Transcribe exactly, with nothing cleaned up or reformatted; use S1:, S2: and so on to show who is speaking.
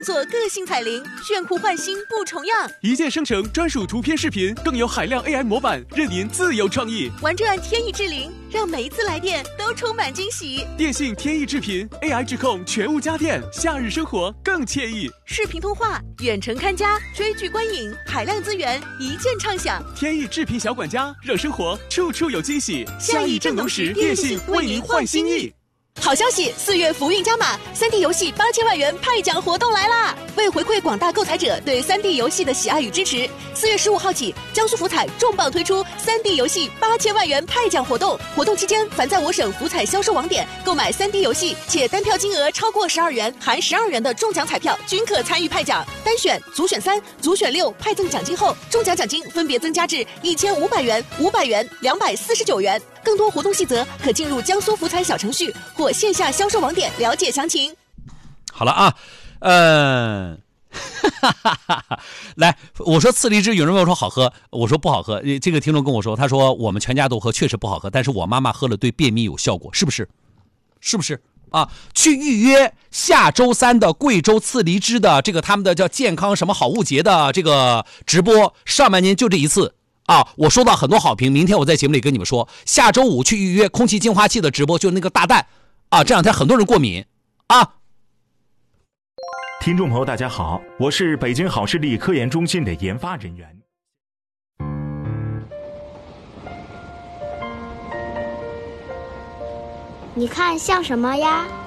S1: 做个性彩铃，炫酷换新不重样。
S2: 一键生成专属图片视频，更有海量 A I 模板，任您自由创意。
S1: 玩转天意智灵，让每一次来电都充满惊喜。
S2: 电信天意智频 A I 智控全屋家电，夏日生活更惬意。
S1: 视频通话、远程看家、追剧观影，海量资源一键畅享。
S2: 天意智频小管家，让生活处处有惊喜。夏意正浓时，电信为您换新意。
S1: 好消息！四月福运加码，三 D 游戏八千万元派奖活动来啦！为回馈广大购采者对三 D 游戏的喜爱与支持，四月十五号起，江苏福彩重磅推出三 D 游戏八千万元派奖活动。活动期间，凡在我省福彩销售网点购买三 D 游戏，且单票金额超过十二元含十二元的中奖彩票，均可参与派奖。单选、组选三、组选六派赠奖金后，中奖奖金分别增加至一千五百元、五百元、两百四十九元。更多活动细则可进入江苏福彩小程序或线下销售网点了解详情。
S3: 好了啊，嗯、呃，来，我说次荔枝，有人问我说好喝，我说不好喝。这个听众跟我说，他说我们全家都喝，确实不好喝，但是我妈妈喝了对便秘有效果，是不是？是不是啊？去预约下周三的贵州次荔枝的这个他们的叫健康什么好物节的这个直播，上半年就这一次。啊，我收到很多好评，明天我在节目里跟你们说，下周五去预约空气净化器的直播，就那个大蛋啊，这两天很多人过敏啊。
S4: 听众朋友大家好，我是北京好视力科研中心的研发人员。
S5: 你看像什么呀？